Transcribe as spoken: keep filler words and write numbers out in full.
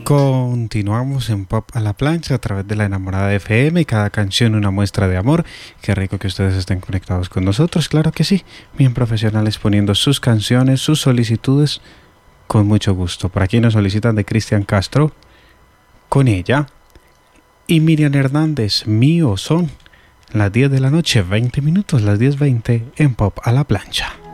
Continuamos en Pop a la Plancha a través de La Enamorada F M y cada canción una muestra de amor. Qué rico que ustedes estén conectados con nosotros, claro que sí. Bien profesionales poniendo sus canciones, sus solicitudes con mucho gusto. Por aquí nos solicitan de Cristian Castro, Con ella. Y Miriam Hernández, Mío son. Las diez de la noche, veinte minutos, las diez veinte en Pop a la Plancha.